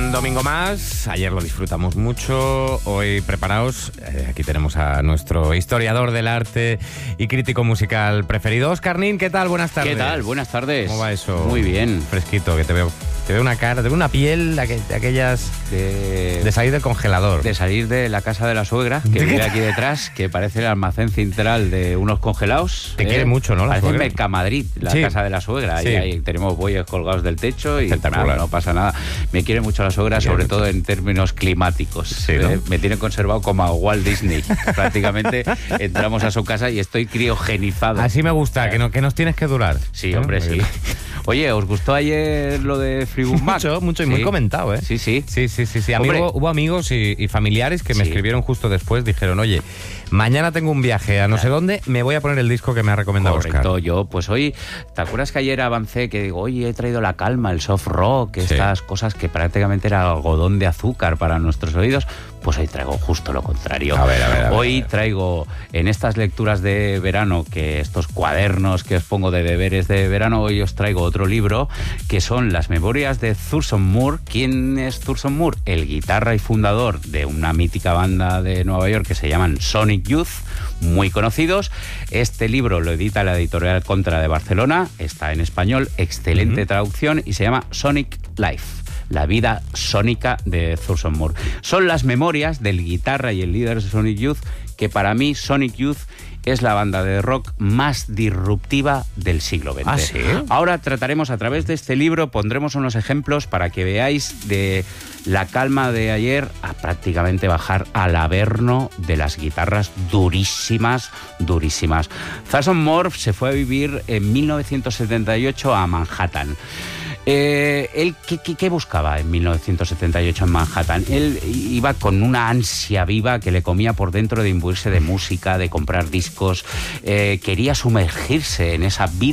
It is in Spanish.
Un domingo más, ayer lo disfrutamos mucho, hoy preparaos, aquí tenemos a nuestro historiador del arte y crítico musical preferido, Óscar Nin. ¿Qué tal? Buenas tardes. ¿Qué tal? Buenas tardes. ¿Cómo va eso? Muy bien. Fresquito, que te veo una cara, te veo una piel de aquellas de salir del congelador. De salir de la casa de la suegra, que vive aquí detrás, que parece el almacén central de unos congelados. Te quiere mucho, ¿no? Parece Mercamadrid, la casa de la suegra. Sí. Y ahí tenemos bueyes colgados del techo y nada, no pasa nada. Me quiere mucho la suegra, sobre todo en términos climáticos. Sí, ¿no? Me tiene conservado como a Walt Disney. Prácticamente entramos a su casa y estoy criogenizado. Así me gusta, que nos tienes que durar. Sí, hombre, sí. Oye, ¿os gustó ayer lo de Fleetwood Mac? Mucho y muy comentado, ¿eh? Sí. Sí. Hubo amigos y familiares que me escribieron justo después, dijeron, oye, mañana tengo un viaje a no sé dónde, me voy a poner el disco que me ha recomendado Óscar. Correcto, yo, pues hoy, ¿te acuerdas que ayer avancé que digo, oye, he traído la calma, el soft rock, estas cosas que prácticamente era algodón de azúcar para nuestros oídos? Pues hoy traigo justo lo contrario. A ver. Hoy traigo en estas lecturas de verano, que estos cuadernos que os pongo de deberes de verano, hoy os traigo otro libro que son las memorias de Thurston Moore. ¿Quién es Thurston Moore? El guitarra y fundador de una mítica banda de Nueva York que se llaman Sonic Youth, muy conocidos. Este libro lo edita la editorial Contra de Barcelona, está en español, excelente traducción, y se llama Sonic Life. La vida sónica de Thurston Moore. Son las memorias del guitarra y el líder de Sonic Youth, que para mí Sonic Youth es la banda de rock más disruptiva del siglo XX. ¿Ah, sí? Ahora trataremos a través de este libro, pondremos unos ejemplos para que veáis de la calma de ayer a prácticamente bajar al averno de las guitarras durísimas. Thurston Moore se fue a vivir en 1978 a Manhattan. ¿Él qué buscaba en 1978 en Manhattan? Él iba con una ansia viva que le comía por dentro de imbuirse de música, de comprar discos, quería sumergirse en esa vida